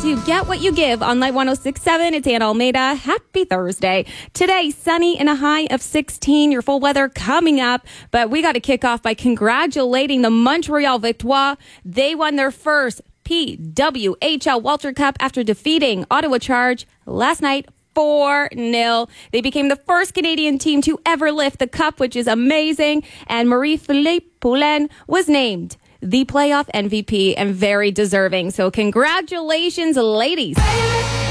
to Get What You Give on Light 106.7. It's Anna Almeida. Happy Thursday. Today, sunny and a high of 16. Your full weather coming up. But we got to kick off by congratulating the Montreal Victoire. They won their first PWHL Walter Cup after defeating Ottawa Charge last night 4-0. They became the first Canadian team to ever lift the cup, which is amazing. And Marie-Philippe Poulin was named the playoff MVP and very deserving. So congratulations, ladies.